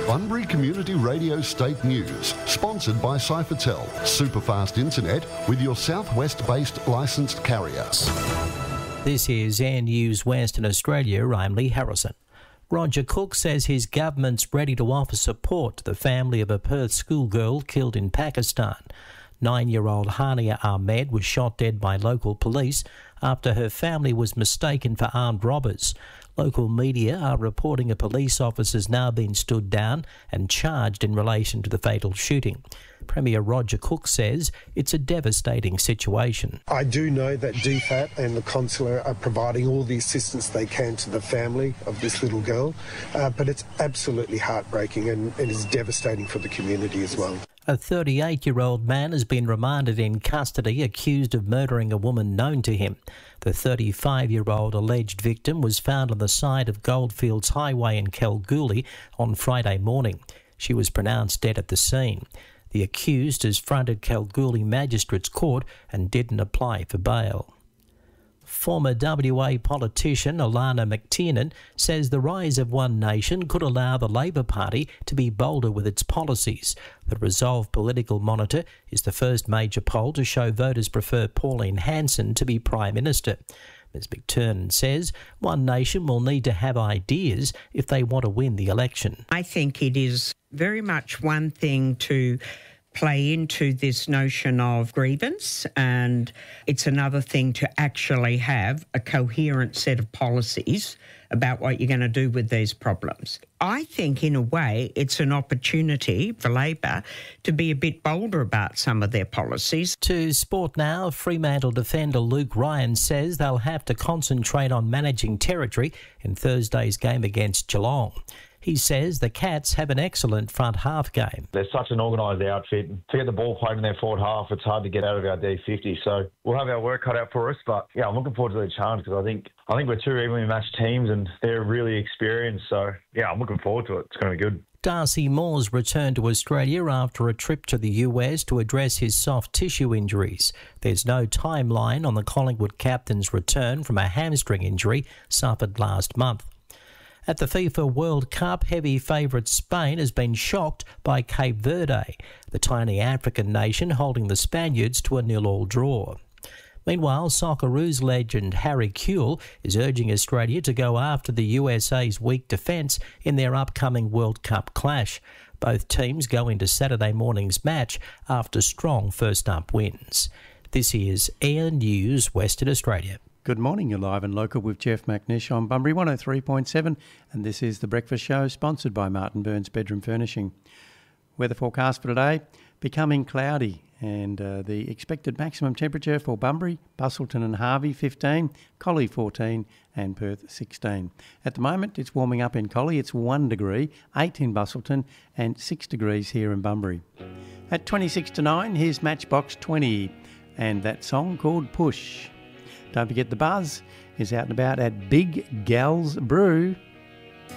Bunbury Community Radio State News, sponsored by Cyfertel, superfast internet with your southwest-based licensed carrier. This is Air News Western Australia. I'm Lee Harrison. Roger Cook says his government's ready to offer support to the family of a Perth schoolgirl killed in Pakistan. 9-year-old Hania Ahmed was shot dead by local police after her family was mistaken for armed robbers. Local media are reporting a police officer's now been stood down and charged in relation to the fatal shooting. Premier Roger Cook says it's a devastating situation. I do know that DFAT and the consular are providing all the assistance they can to the family of this little girl, but it's absolutely heartbreaking and is devastating for the community as well. A 38-year-old man has been remanded in custody accused of murdering a woman known to him. The 35-year-old alleged victim was found on the side of Goldfields Highway in Kalgoorlie on Friday morning. She was pronounced dead at the scene. The accused has fronted Kalgoorlie Magistrates Court and didn't apply for bail. Former WA politician Alana McTiernan says the rise of One Nation could allow the Labor Party to be bolder with its policies. The Resolve Political Monitor is the first major poll to show voters prefer Pauline Hanson to be Prime Minister. Ms McTiernan says One Nation will need to have ideas if they want to win the election. I think it is very much one thing to play into this notion of grievance, and it's another thing to actually have a coherent set of policies about what you're going to do with these problems. I think, in a way, it's an opportunity for Labor to be a bit bolder about some of their policies. To sport now, Fremantle defender Luke Ryan says they'll have to concentrate on managing territory in Thursday's game against Geelong. He says the Cats have an excellent front half game. They're such an organised outfit. To get the ball played in their forward half, it's hard to get out of our D50. So we'll have our work cut out for us. But yeah, I'm looking forward to the challenge because I think we're two evenly matched teams and they're really experienced. So yeah, I'm looking forward to it. It's going to be good. Darcy Moore's returned to Australia after a trip to the US to address his soft tissue injuries. There's no timeline on the Collingwood captain's return from a hamstring injury suffered last month. At the FIFA World Cup, heavy favourite Spain has been shocked by Cape Verde, the tiny African nation holding the Spaniards to a 0-0 draw. Meanwhile, Socceroos legend Harry Kewell is urging Australia to go after the USA's weak defence in their upcoming World Cup clash. Both teams go into Saturday morning's match after strong first-up wins. This is Air News Western Australia. Good morning, you're live and local with Jeff McNish on Bunbury 103.7, and this is The Breakfast Show, sponsored by Martin Burns Bedroom Furnishing. Weather forecast for today, becoming cloudy, and the expected maximum temperature for Bunbury, Busselton and Harvey 15, Collie 14 and Perth 16. At the moment it's warming up in Collie, it's 1 degree, 8 in Busselton and 6 degrees here in Bunbury. At 26 to 9, here's Matchbox 20 and that song called Push. Don't forget the Buzz is out and about at Big Gals Brew.